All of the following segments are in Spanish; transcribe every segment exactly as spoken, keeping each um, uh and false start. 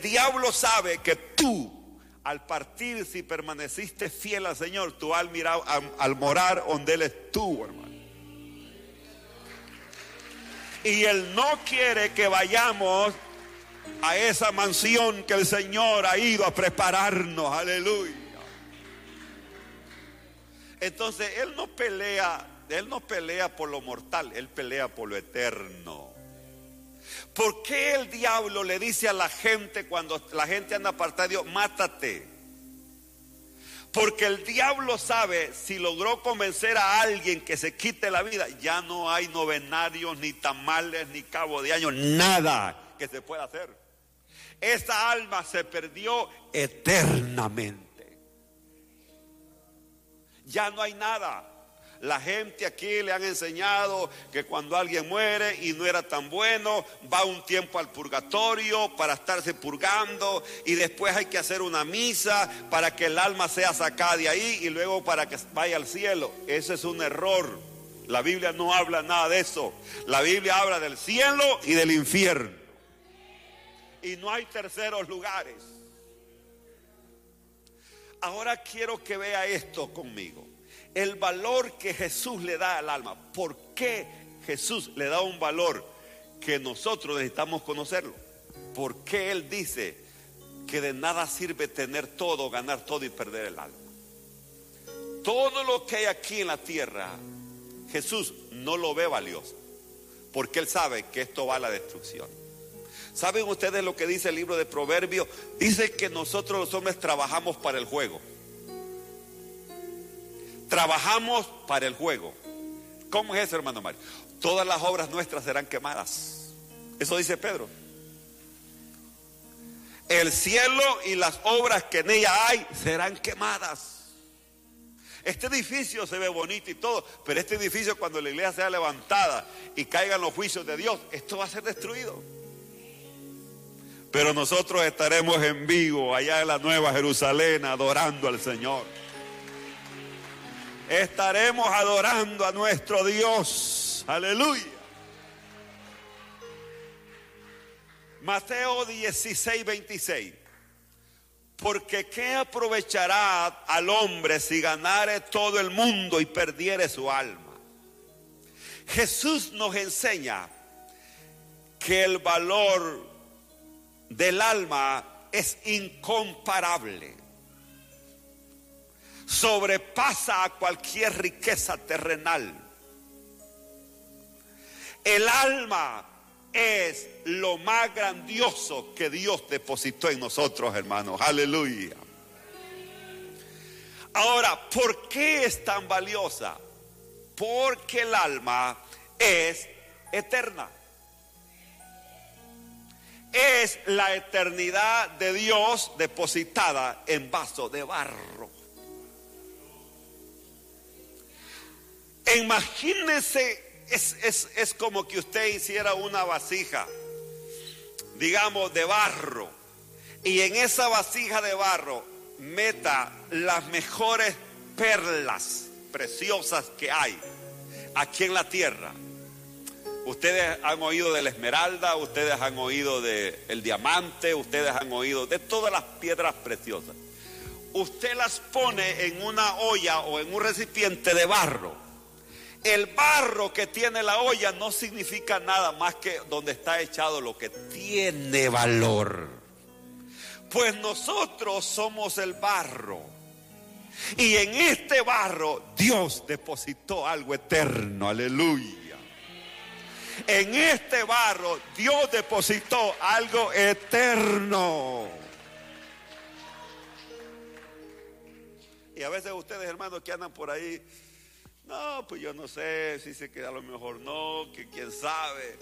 diablo sabe que tú, al partir, si permaneciste fiel al Señor, tú al mirar, al, al morar donde Él estuvo, hermano. Y Él no quiere que vayamos a esa mansión que el Señor ha ido a prepararnos, aleluya. Entonces Él no pelea, Él no pelea por lo mortal, Él pelea por lo eterno. ¿Por qué el diablo le dice a la gente cuando la gente anda apartada de Dios, mátate? Porque el diablo sabe, si logró convencer a alguien que se quite la vida, ya no hay novenarios, ni tamales, ni cabo de año, nada que se pueda hacer. Esa alma se perdió eternamente. Ya no hay nada. La gente aquí le han enseñado que cuando alguien muere y no era tan bueno, va un tiempo al purgatorio para estarse purgando y después hay que hacer una misa para que el alma sea sacada de ahí y luego para que vaya al cielo. Ese es un error. La Biblia no habla nada de eso. La Biblia habla del cielo y del infierno. Y no hay terceros lugares. Ahora quiero que vea esto conmigo. El valor que Jesús le da al alma. ¿Por qué Jesús le da un valor que nosotros necesitamos conocerlo? ¿Por qué Él dice que de nada sirve tener todo, ganar todo y perder el alma? Todo lo que hay aquí en la tierra, Jesús no lo ve valioso, porque Él sabe que esto va a la destrucción. ¿Saben ustedes lo que dice el libro de Proverbios? Dice que nosotros los hombres trabajamos para el juego. Trabajamos para el juego. ¿Cómo es eso, hermano Mario? Todas las obras nuestras serán quemadas. Eso dice Pedro. El cielo y las obras que en ella hay serán quemadas. Este edificio se ve bonito y todo, pero este edificio, cuando la iglesia sea levantada y caigan los juicios de Dios, esto va a ser destruido. Pero nosotros estaremos en vivo allá en la Nueva Jerusalén adorando al Señor. Estaremos adorando a nuestro Dios. Aleluya. Mateo dieciséis, veintiséis. Porque ¿qué aprovechará al hombre si ganare todo el mundo y perdiere su alma? Jesús nos enseña que el valor del alma es incomparable. Sobrepasa a cualquier riqueza terrenal. El alma es lo más grandioso que Dios depositó en nosotros, hermanos. Aleluya. Ahora, ¿por qué es tan valiosa? Porque el alma es eterna. Es la eternidad de Dios depositada en vaso de barro. Imagínense, es, es, es como que usted hiciera una vasija, digamos, de barro, y en esa vasija de barro meta las mejores perlas preciosas que hay aquí en la tierra. Ustedes han oído de la esmeralda, ustedes han oído del diamante, ustedes han oído de todas las piedras preciosas. Usted las pone en una olla o en un recipiente de barro. El barro que tiene la olla no significa nada más que donde está echado lo que tiene valor. Pues nosotros somos el barro. Y en este barro Dios depositó algo eterno. Aleluya. En este barro Dios depositó algo eterno. Y a veces ustedes, hermanos, que andan por ahí, no, pues yo no sé, si se queda a lo mejor no, que quién sabe.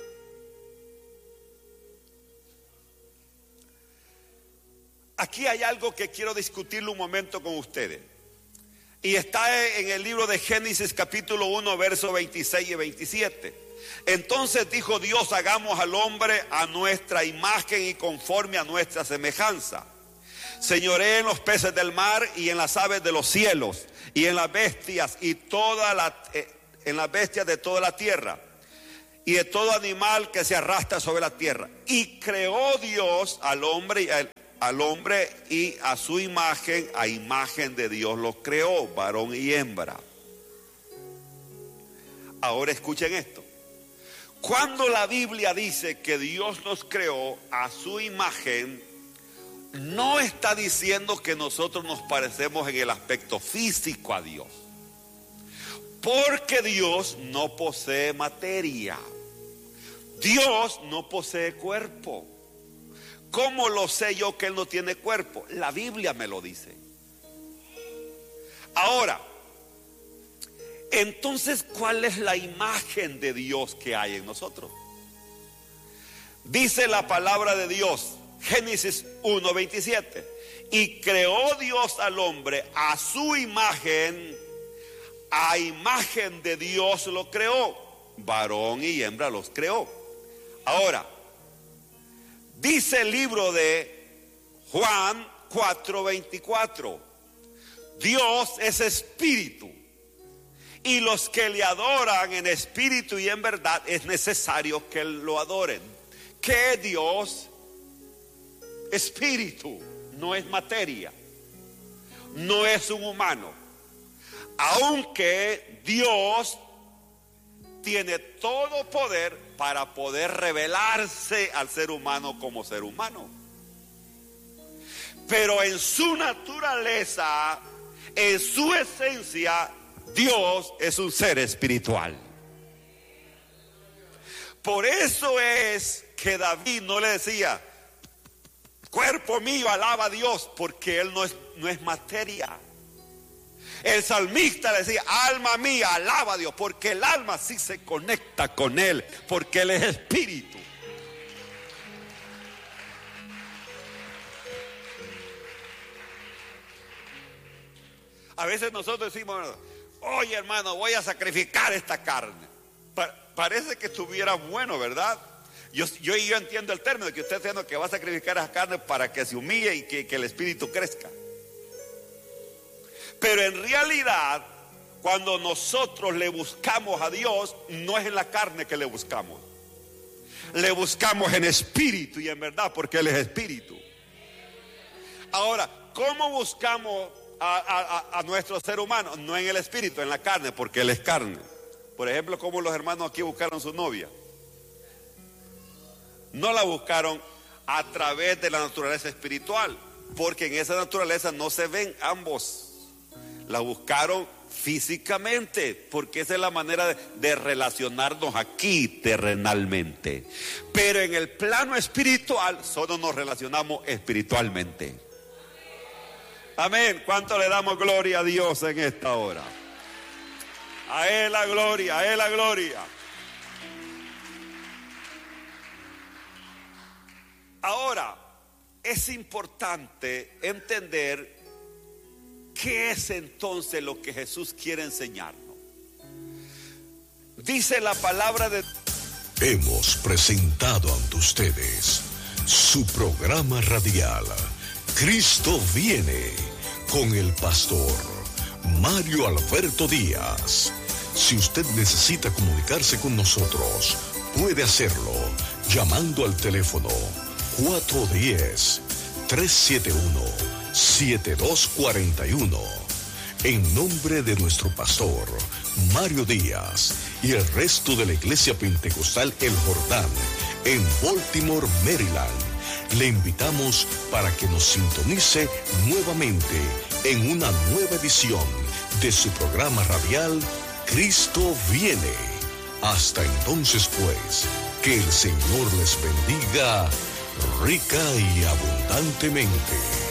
Aquí hay algo que quiero discutirlo un momento con ustedes. Y está en el libro de Génesis capítulo uno, versos veintiséis y veintisiete. Entonces dijo Dios, hagamos al hombre a nuestra imagen y conforme a nuestra semejanza. Señoree en los peces del mar y en las aves de los cielos y en las bestias y toda la, eh, en las bestias de toda la tierra y de todo animal que se arrastra sobre la tierra. Y creó Dios al hombre y, a, al hombre y a su imagen, a imagen de Dios los creó, varón y hembra. Ahora escuchen esto. Cuando la Biblia dice que Dios nos creó a su imagen, no está diciendo que nosotros nos parecemos en el aspecto físico a Dios. Porque Dios no posee materia. Dios no posee cuerpo. ¿Cómo lo sé yo que Él no tiene cuerpo? La Biblia me lo dice. Ahora, entonces, ¿cuál es la imagen de Dios que hay en nosotros? Dice la palabra de Dios, Génesis uno veintisiete, y creó Dios al hombre a su imagen, a imagen de Dios lo creó, varón y hembra los creó. Ahora, dice el libro de Juan cuatro veinticuatro, Dios es espíritu, y los que le adoran en espíritu y en verdad es necesario que lo adoren. ¿Qué es Dios? Espíritu, no es materia, no es un humano. Aunque Dios tiene todo poder para poder revelarse al ser humano como ser humano, pero en su naturaleza, en su esencia, Dios es un ser espiritual. Por eso es que David no le decía, cuerpo mío alaba a Dios, porque él no es, no es materia. El salmista le decía, alma mía alaba a Dios, porque el alma sí se conecta con Él, porque Él es espíritu. A veces nosotros decimos, oye hermano, voy a sacrificar esta carne. Pa- parece que estuviera bueno, ¿verdad? Yo, yo, yo entiendo el término que usted está diciendo que va a sacrificar esa carne para que se humille y que, que el espíritu crezca. Pero en realidad, cuando nosotros le buscamos a Dios, no es en la carne que le buscamos. Le buscamos en espíritu y en verdad, porque Él es espíritu. Ahora, ¿cómo buscamos a, a, a nuestro ser humano? No en el espíritu, en la carne, porque Él es carne. Por ejemplo, ¿cómo los hermanos aquí buscaron su novia? No la buscaron a través de la naturaleza espiritual, porque en esa naturaleza no se ven ambos. La buscaron físicamente, porque esa es la manera de, de relacionarnos aquí terrenalmente. Pero en el plano espiritual solo nos relacionamos espiritualmente. Amén. ¿Cuánto le damos gloria a Dios en esta hora? A Él la gloria, a Él la gloria. Ahora, es importante entender ¿qué es entonces lo que Jesús quiere enseñarnos? Dice la palabra de... Hemos presentado ante ustedes su programa radial Cristo viene con el pastor Mario Alberto Díaz. Si usted necesita comunicarse con nosotros, puede hacerlo llamando al teléfono cuatro uno cero, tres siete uno, siete dos cuatro uno. En nombre de nuestro pastor Mario Díaz y el resto de la Iglesia Pentecostal El Jordán en Baltimore, Maryland, le invitamos para que nos sintonice nuevamente en una nueva edición de su programa radial Cristo viene. Hasta entonces pues, que el Señor les bendiga rica y abundantemente.